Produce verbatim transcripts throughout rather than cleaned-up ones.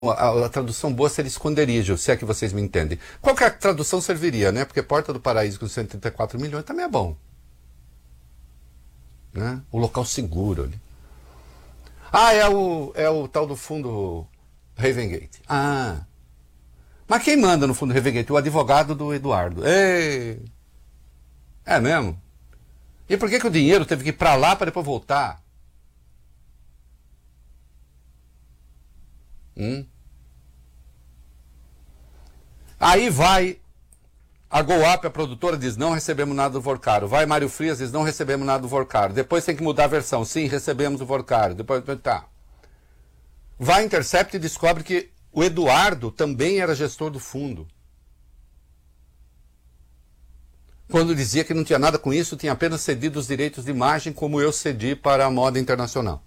A, a tradução boa seria esconderijo, se é que vocês me entendem. Qualquer tradução serviria, né? Porque Porta do Paraíso com cento e trinta e quatro milhões também é bom. Né? O local seguro ali. Ah, é o, é o tal do fundo Raven Gate. Ah. Mas quem manda no fundo Raven Gate? O advogado do Eduardo. Ei. É mesmo? E por que, que o dinheiro teve que ir para lá para depois voltar? Hum? Aí vai a GoUp, a produtora, diz não recebemos nada do Vorcaro. Vai Mário Frias, diz não recebemos nada do Vorcaro. Depois tem que mudar a versão. Sim, recebemos o Vorcaro. Depois tá. Vai a Intercept e descobre que o Eduardo também era gestor do fundo. Quando dizia que não tinha nada com isso, tinha apenas cedido os direitos de imagem como eu cedi para a moda internacional.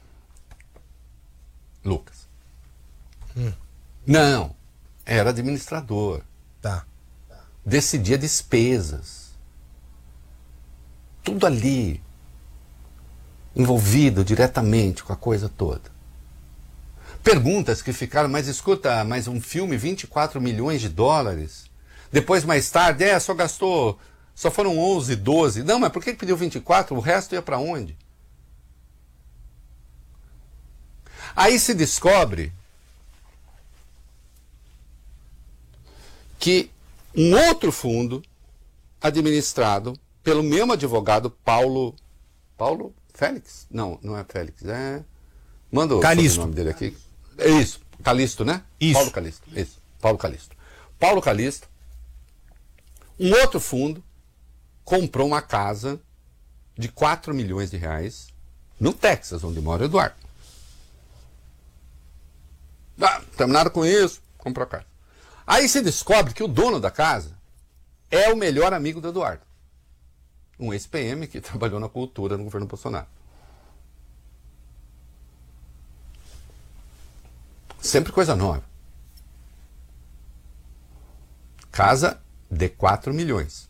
Lucas. Hum. Não, era administrador. Tá. Decidia despesas. Tudo ali. Envolvido diretamente com a coisa toda. Perguntas que ficaram, mas escuta, mas um filme, vinte e quatro milhões de dólares. Depois, mais tarde, é, só gastou, só foram onze, doze. Não, mas por que pediu vinte e quatro? O resto ia para onde? Aí se descobre que um outro fundo, administrado pelo mesmo advogado, Paulo... Paulo Félix? Não, não é Félix, é... Manda o nome dele aqui. É isso, Calisto, né? Isso. Paulo Calisto, isso, Paulo Calisto. Paulo Calisto, um outro fundo, comprou uma casa de quatro milhões de reais no Texas, onde mora o Eduardo. Ah, terminaram com isso, comprou a casa. Aí se descobre que o dono da casa é o melhor amigo do Eduardo. Um ex-P M que trabalhou na cultura no governo Bolsonaro. Sempre coisa nova. Casa de quatro milhões.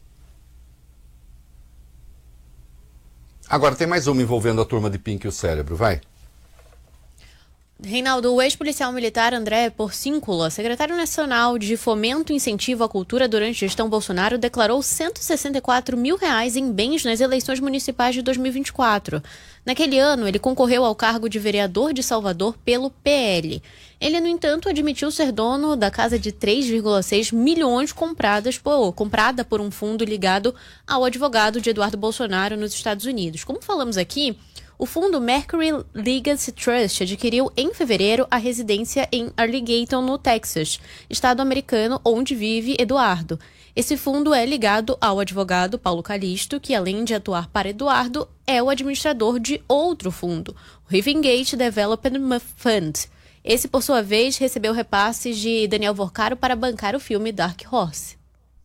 Agora tem mais uma envolvendo a turma de Pink e o cérebro, vai. Reinaldo, o ex-policial militar André Porcíncula, secretário nacional de Fomento e Incentivo à Cultura durante a gestão Bolsonaro, declarou cento e sessenta e quatro mil reais em bens nas eleições municipais de dois mil e vinte e quatro. Naquele ano, ele concorreu ao cargo de vereador de Salvador pelo P L. Ele, no entanto, admitiu ser dono da casa de três vírgula seis milhões compradas por, comprada por um fundo ligado ao advogado de Eduardo Bolsonaro nos Estados Unidos. Como falamos aqui, o fundo Mercury Legacy Trust adquiriu em fevereiro a residência em Arlington, no Texas, estado americano onde vive Eduardo. Esse fundo é ligado ao advogado Paulo Calisto, que além de atuar para Eduardo, é o administrador de outro fundo, o Raven Gate Development Fund. Esse, por sua vez, recebeu repasses de Daniel Vorcaro para bancar o filme Dark Horse.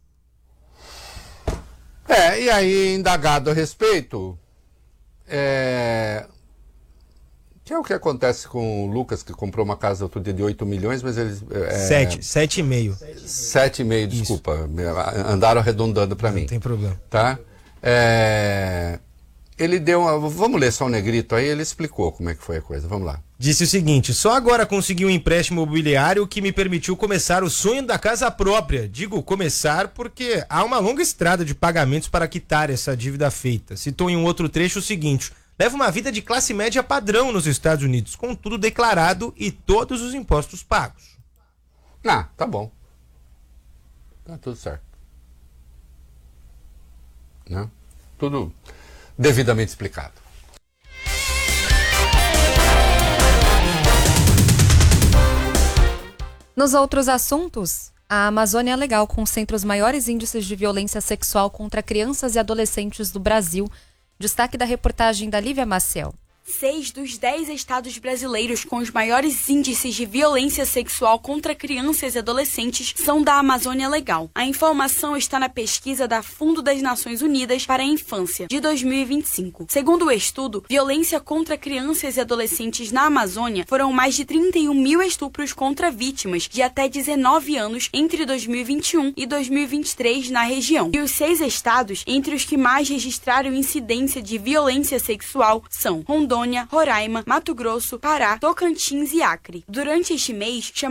É, e aí, indagado a respeito... É... que é o que acontece com o Lucas, que comprou uma casa outro dia de oito milhões, mas eles... É... Sete, sete e meio. Sete e meio, desculpa. Andaram arredondando para mim. Não tem problema. Tá? É... Ele deu uma... Vamos ler só o negrito aí, ele explicou como é que foi a coisa. Vamos lá. Disse o seguinte: só agora consegui um empréstimo imobiliário que me permitiu começar o sonho da casa própria. Digo começar porque há uma longa estrada de pagamentos para quitar essa dívida feita. Citou em um outro trecho o seguinte: leva uma vida de classe média padrão nos Estados Unidos, com tudo declarado e todos os impostos pagos. Ah, tá bom. Tá tudo certo. Né? Tudo devidamente explicado. Nos outros assuntos, a Amazônia Legal, com centros maiores índices de violência sexual contra crianças e adolescentes do Brasil. Destaque da reportagem da Lívia Maciel. Seis dos dez estados brasileiros com os maiores índices de violência sexual contra crianças e adolescentes são da Amazônia Legal. A informação está na pesquisa da Fundo das Nações Unidas para a Infância, de dois mil e vinte e cinco. Segundo o estudo, violência contra crianças e adolescentes na Amazônia foram mais de trinta e um mil estupros contra vítimas de até dezenove anos entre dois mil e vinte e um e dois mil e vinte e três na região. E os seis estados entre os que mais registraram incidência de violência sexual são Rondônia, Rondônia, Roraima, Mato Grosso, Pará, Tocantins e Acre. Durante este mês,